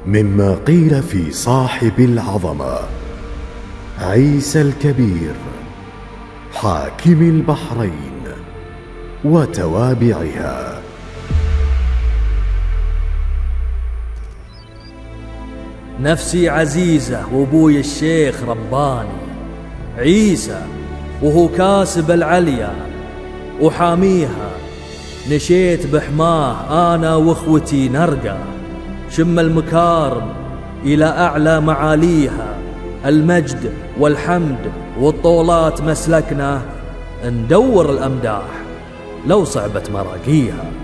مما قيل في صاحب العظمة عيسى الكبير حاكم البحرين وتوابعها. نفسي عزيزة وابوي الشيخ رباني عيسى، وهو كاسب العليا وحاميها. نشيت بحماه أنا وإخوتي نرقى، شم المكارم إلى أعلى معاليها. المجد والحمد والطولات مسلكنا، ندور الأمداح لو صعبت مراقيها.